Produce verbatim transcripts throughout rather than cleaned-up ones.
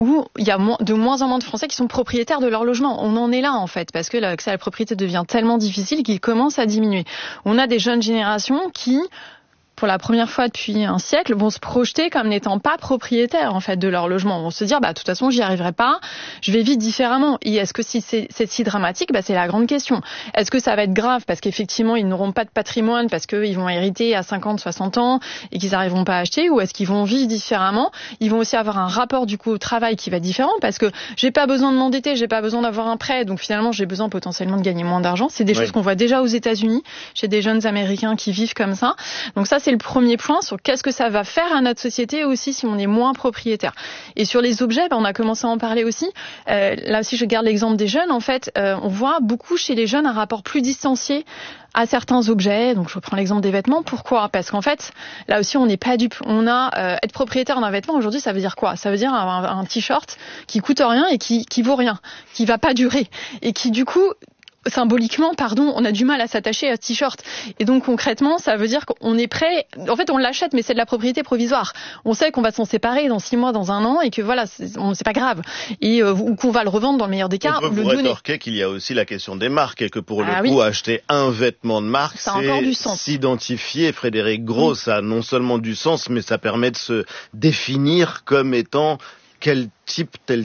où il y a de moins en moins de Français qui sont propriétaires de leur logement. On en est là, en fait, parce que l'accès à la propriété devient tellement difficile qu'il commence à diminuer. On a des jeunes générations qui, pour la première fois depuis un siècle, vont se projeter comme n'étant pas propriétaires, en fait, de leur logement. Vont se dire, bah, de toute façon, j'y arriverai pas, je vais vivre différemment. Et est-ce que si c'est, c'est si dramatique? Bah, c'est la grande question. Est-ce que ça va être grave parce qu'effectivement, ils n'auront pas de patrimoine parce qu'ils vont hériter à cinquante, soixante ans et qu'ils n'arriveront pas à acheter? Ou est-ce qu'ils vont vivre différemment? Ils vont aussi avoir un rapport, du coup, au travail qui va être différent parce que j'ai pas besoin de m'endetter, j'ai pas besoin d'avoir un prêt, donc finalement, j'ai besoin potentiellement de gagner moins d'argent. C'est des oui. choses qu'on voit déjà aux États-Unis, chez des jeunes Américains qui vivent comme ça. Donc ça, c'est le premier point sur qu'est-ce que ça va faire à notre société aussi si on est moins propriétaire. Et sur les objets, ben, on a commencé à en parler aussi. Euh, là aussi, je garde l'exemple des jeunes. En fait, euh, on voit beaucoup chez les jeunes un rapport plus distancié à certains objets. Donc, je reprends l'exemple des vêtements. Pourquoi? Parce qu'en fait, là aussi, on n'est pas dupe. On a euh, être propriétaire d'un vêtement aujourd'hui, ça veut dire quoi? Ça veut dire un, un t-shirt qui coûte rien et qui qui vaut rien, qui va pas durer et qui du coup symboliquement, pardon, on a du mal à s'attacher à ce t-shirt. Et donc, concrètement, ça veut dire qu'on est prêt. En fait, on l'achète, mais c'est de la propriété provisoire. On sait qu'on va s'en séparer dans six mois, dans un an, et que voilà, c'est, on, c'est pas grave. Et euh, ou qu'on va le revendre dans le meilleur des cas. On peut le vous donner. rétorquer qu'il y a aussi la question des marques, et que pour ah, le coup, oui. acheter un vêtement de marque, ça c'est s'identifier. Frédéric Gros, oui. ça a non seulement du sens, mais ça permet de se définir comme étant quel type, tel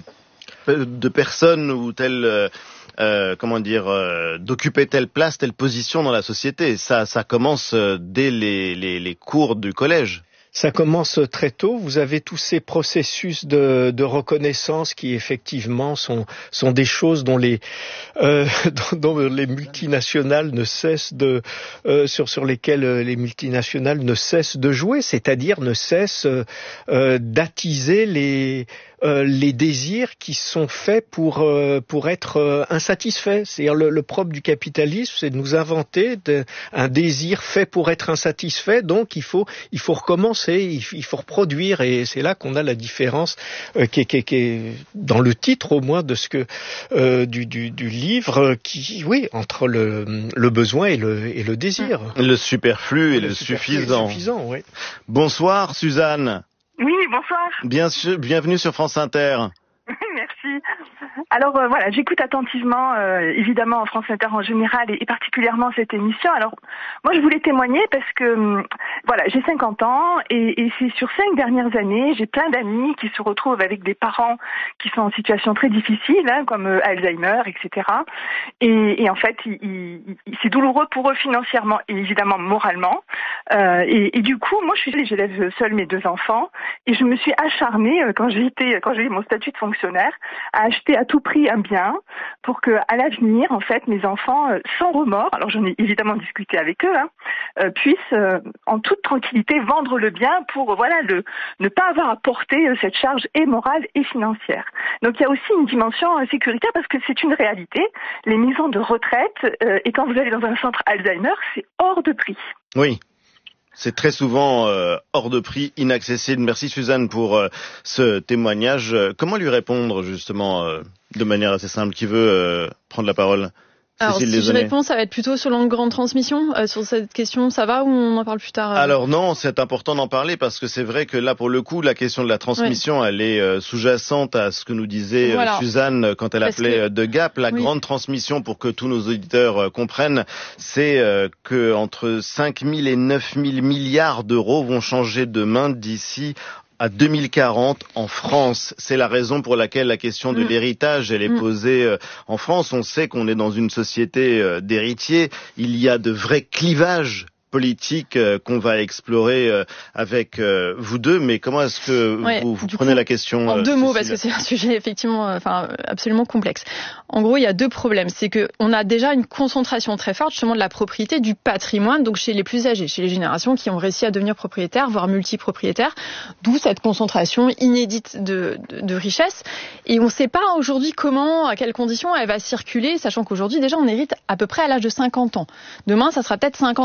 de personne ou tel. Euh, Euh, comment dire, euh, d'occuper telle place, telle position dans la société. Ça, ça commence euh, dès les, les, les cours du collège. Ça commence très tôt. Vous avez tous ces processus de, de reconnaissance qui effectivement sont, sont des choses dont les, euh, dont, dont les multinationales ne cessent de, euh, sur, sur lesquelles les multinationales ne cessent de jouer, c'est-à-dire ne cessent euh, d'attiser les, euh, les désirs qui sont faits pour, euh, pour être euh, insatisfaits. C'est-à-dire le, le propre du capitalisme, c'est de nous inventer de, un désir fait pour être insatisfait. Donc il faut, il faut recommencer. Il faut reproduire et c'est là qu'on a la différence euh, qui, est, qui, est, qui est dans le titre au moins de ce que euh, du, du, du livre qui oui entre le, le besoin et le, et le désir. Le superflu et le, le superflu suffisant. suffisant oui. Bonsoir Suzanne. Oui, bonsoir. Bien sûr, bienvenue sur France Inter. Merci. Alors euh, voilà, j'écoute attentivement, euh, évidemment, France Inter en général et, et particulièrement cette émission. Alors moi, je voulais témoigner parce que euh, voilà, j'ai cinquante ans et, et c'est sur cinq dernières années, j'ai plein d'amis qui se retrouvent avec des parents qui sont en situation très difficile, hein, comme euh, Alzheimer, et cetera. Et, et en fait, il, il, il, c'est douloureux pour eux financièrement et évidemment moralement. Euh, et, et du coup, moi, je suis, j'élève seule mes deux enfants et je me suis acharnée euh, quand j'étais, quand j'ai eu mon statut de fonctionnaire, à acheter à tout prix un bien pour que, à l'avenir, en fait, mes enfants, euh, sans remords, alors j'en ai évidemment discuté avec eux, hein, euh, puissent euh, en toute tranquillité vendre le bien pour, euh, voilà, le, ne pas avoir à porter euh, cette charge et morale et financière. Donc il y a aussi une dimension euh, sécuritaire parce que c'est une réalité. Les maisons de retraite, euh, et quand vous allez dans un centre Alzheimer, c'est hors de prix. Oui. C'est très souvent euh, hors de prix, inaccessible. Merci Suzanne pour euh, ce témoignage. Comment lui répondre justement euh, de manière assez simple? Qui veut euh, prendre la parole? Alors, si je réponds, ça va être plutôt sur longue grande transmission. Euh, sur cette question, ça va ou on en parle plus tard? euh... Alors non, c'est important d'en parler parce que c'est vrai que là, pour le coup, la question de la transmission, ouais. elle est euh, sous-jacente à ce que nous disait voilà. euh, Suzanne quand elle parce appelait que... de Gap. La oui. grande transmission, pour que tous nos auditeurs euh, comprennent, c'est euh, que entre cinq mille et neuf mille milliards d'euros vont changer de main d'ici à deux mille quarante en France. C'est la raison pour laquelle la question de mmh. l'héritage, elle est mmh. posée euh, en France. On sait qu'on est dans une société euh, d'héritiers. Il y a de vrais clivages politique euh, qu'on va explorer euh, avec euh, vous deux, mais comment est-ce que ouais, vous, vous prenez coup, la question en euh, deux Cécile. mots, parce que c'est un sujet effectivement, enfin absolument complexe. En gros, il y a deux problèmes. C'est que on a déjà une concentration très forte justement de la propriété, du patrimoine, donc chez les plus âgés, chez les générations qui ont réussi à devenir propriétaires, voire multipropriétaires, d'où cette concentration inédite de, de, de richesse. Et on ne sait pas aujourd'hui comment, à quelles conditions elle va circuler, sachant qu'aujourd'hui déjà on hérite à peu près à l'âge de cinquante ans. Demain, ça sera peut-être cinquante-cinq ans.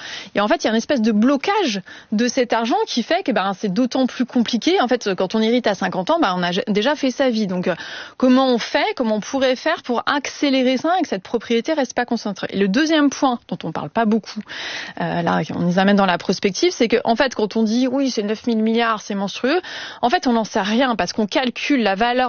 Et en fait, il y a une espèce de blocage de cet argent qui fait que ben, c'est d'autant plus compliqué. En fait, quand on hérite à cinquante ans, ben, on a déjà fait sa vie. Donc, comment on fait, comment on pourrait faire pour accélérer ça et que cette propriété reste pas concentrée. Et le deuxième point, dont on parle pas beaucoup, euh, là, on nous amène dans la prospective, c'est que, en fait, quand on dit, oui, c'est neuf mille milliards, c'est monstrueux, en fait, on n'en sait rien parce qu'on calcule la valeur